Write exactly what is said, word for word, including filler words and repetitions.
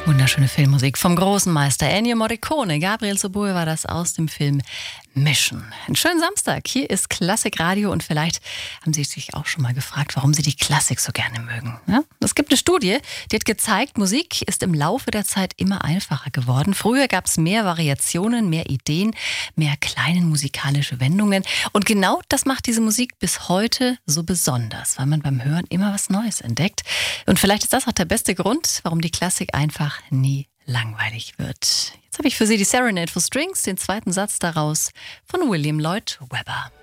Wunderschöne Filmmusik vom großen Meister Ennio Morricone. Gabriel Sobol war das aus dem Film Mission. Einen schönen Samstag. Hier ist Klassikradio und vielleicht haben Sie sich auch schon mal gefragt, warum Sie die Klassik so gerne mögen. Ja? Es gibt eine Studie, die hat gezeigt, Musik ist im Laufe der Zeit immer einfacher geworden. Früher gab es mehr Variationen, mehr Ideen, mehr kleine musikalische Wendungen. Und genau das macht diese Musik bis heute so besonders, weil man beim Hören immer was Neues entdeckt. Und vielleicht ist das auch der beste Grund, warum die Klassik einfach nie langweilig wird. Jetzt habe ich für Sie die Serenade for Strings, den zweiten Satz daraus von William Lloyd Webber.